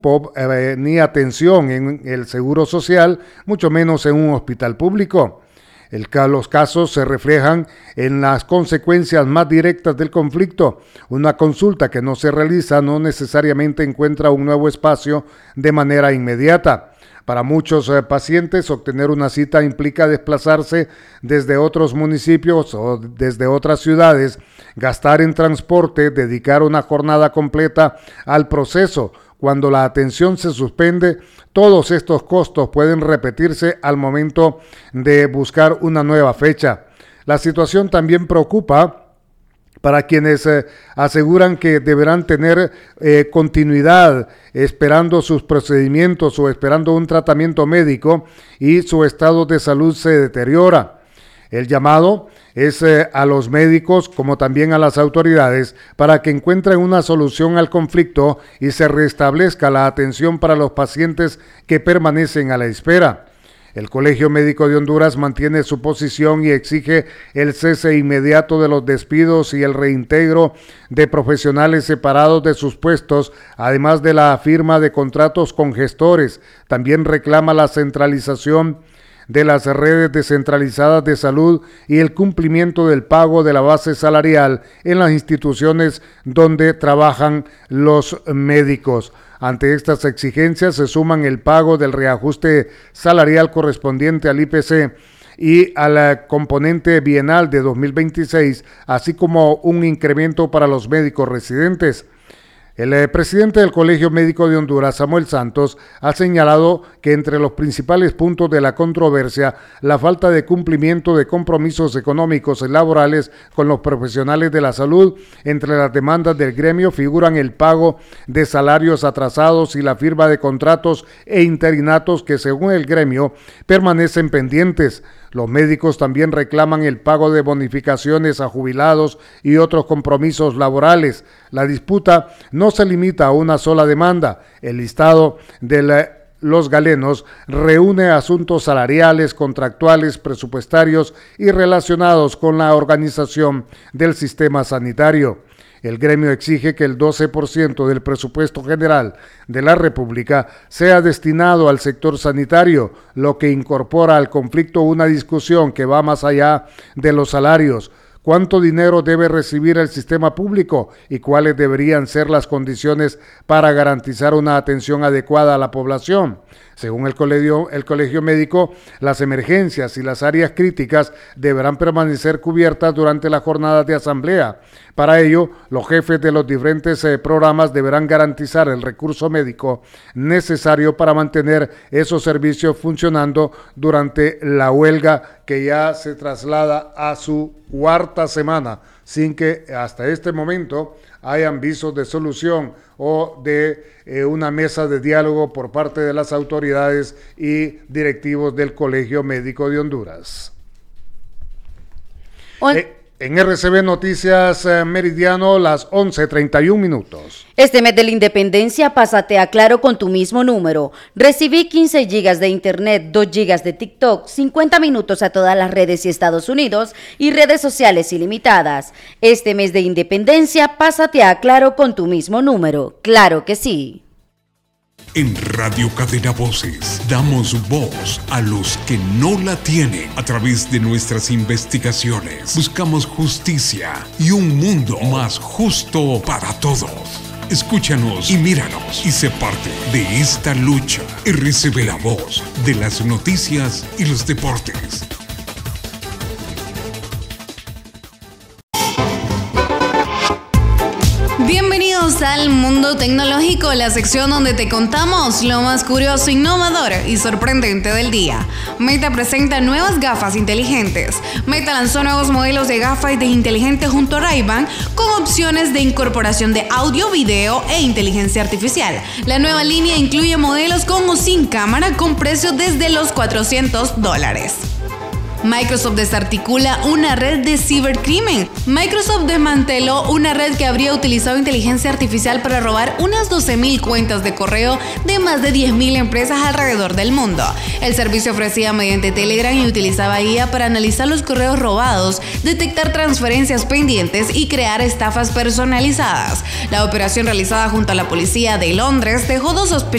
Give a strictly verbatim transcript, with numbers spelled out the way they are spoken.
eh, ni atención en el seguro social, mucho menos en un hospital público. El, los casos se reflejan en las consecuencias más directas del conflicto. Una consulta que no se realiza no necesariamente encuentra un nuevo espacio de manera inmediata. Para muchos eh, pacientes, obtener una cita implica desplazarse desde otros municipios o desde otras ciudades, gastar en transporte, dedicar una jornada completa al proceso. Cuando la atención se suspende, todos estos costos pueden repetirse al momento de buscar una nueva fecha. La situación también preocupa para quienes eh, aseguran que deberán tener eh, continuidad esperando sus procedimientos o esperando un tratamiento médico y su estado de salud se deteriora. El llamado es eh, a los médicos como también a las autoridades para que encuentren una solución al conflicto y se restablezca la atención para los pacientes que permanecen a la espera. El Colegio Médico de Honduras mantiene su posición y exige el cese inmediato de los despidos y el reintegro de profesionales separados de sus puestos, además de la firma de contratos con gestores. También reclama la centralización de las redes descentralizadas de salud y el cumplimiento del pago de la base salarial en las instituciones donde trabajan los médicos. Ante estas exigencias se suman el pago del reajuste salarial correspondiente al I P C y al componente bienal de dos mil veintiséis, así como un incremento para los médicos residentes. El eh, presidente del Colegio Médico de Honduras, Samuel Santos, ha señalado que entre los principales puntos de la controversia, la falta de cumplimiento de compromisos económicos y laborales con los profesionales de la salud. Entre las demandas del gremio figuran el pago de salarios atrasados y la firma de contratos e interinatos que, según el gremio, permanecen pendientes. Los médicos también reclaman el pago de bonificaciones a jubilados y otros compromisos laborales. La disputa no se limita a una sola demanda. El listado de la, los galenos reúne asuntos salariales, contractuales, presupuestarios y relacionados con la organización del sistema sanitario. El gremio exige que el doce por ciento del presupuesto general de la República sea destinado al sector sanitario, lo que incorpora al conflicto una discusión que va más allá de los salarios. ¿Cuánto dinero debe recibir el sistema público y cuáles deberían ser las condiciones para garantizar una atención adecuada a la población? Según el colegio, el colegio médico, las emergencias y las áreas críticas deberán permanecer cubiertas durante las jornadas de asamblea. Para ello, los jefes de los diferentes eh, programas deberán garantizar el recurso médico necesario para mantener esos servicios funcionando durante la huelga que ya se traslada a su cuarta semana, sin que hasta este momento hayan visos de solución o de eh, una mesa de diálogo por parte de las autoridades y directivos del Colegio Médico de Honduras. Eh, en R C B Noticias eh, Meridiano, las once treinta y un minutos. Este mes de la independencia, pásate a Claro con tu mismo número. Recibí quince gigas de internet, dos gigas de TikTok, cincuenta minutos a todas las redes y Estados Unidos y redes sociales ilimitadas. Este mes de independencia, pásate a Claro con tu mismo número. ¡Claro que sí! En Radio Cadena Voces damos voz a los que no la tienen. A través de nuestras investigaciones buscamos justicia y un mundo más justo para todos. Escúchanos y míranos y sé parte de esta lucha. R C B, la voz de las noticias y los deportes. Bienvenidos al Mundo Tecnológico, la sección donde te contamos lo más curioso, innovador y sorprendente del día. Meta presenta nuevas gafas inteligentes. Meta lanzó nuevos modelos de gafas de inteligente junto a Ray-Ban con opciones de incorporación de audio, video e inteligencia artificial. La nueva línea incluye modelos con o sin cámara con precios desde los cuatrocientos dólares. Microsoft desarticula una red de cibercrimen. Microsoft desmanteló una red que habría utilizado inteligencia artificial para robar unas doce mil cuentas de correo de más de diez mil empresas alrededor del mundo. El servicio ofrecía mediante Telegram y utilizaba I A para analizar los correos robados, detectar transferencias pendientes y crear estafas personalizadas. La operación realizada junto a la policía de Londres dejó dos sospechosos